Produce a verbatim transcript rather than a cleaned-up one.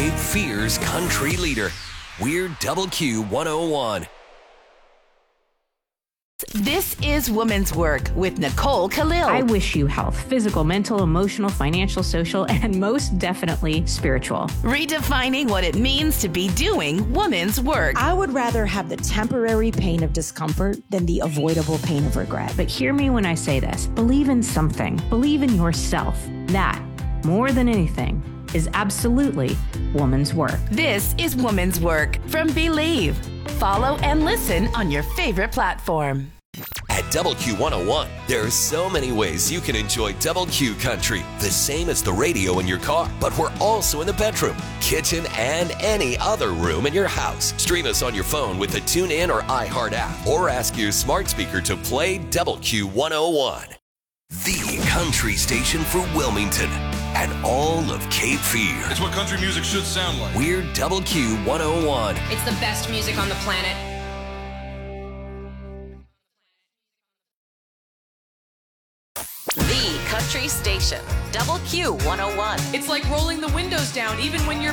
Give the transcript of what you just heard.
Cape Fear's country leader. We're Double Q one oh one. This is Woman's Work with Nicole Khalil. I wish you health, physical, mental, emotional, financial, social, and most definitely spiritual. Redefining what it means to be doing woman's work. I would rather have the temporary pain of discomfort than the avoidable pain of regret. But hear me when I say this. Believe in something. Believe in yourself. That, more than anything, is absolutely woman's work. This is Woman's Work from Believe. Follow and listen on your favorite platform. At Double Q one oh one, there are so many ways you can enjoy Double Q Country, the same as the radio in your car, but we're also in the bedroom, kitchen, and any other room in your house. Stream us on your phone with the TuneIn or iHeart app, or ask your smart speaker to play Double Q one oh one. The country station for Wilmington and all of Cape Fear. It's what country music should sound like. We're Double Q one oh one. It's the best music on the planet. The country station, Double Q one oh one. It's like rolling the windows down even when you're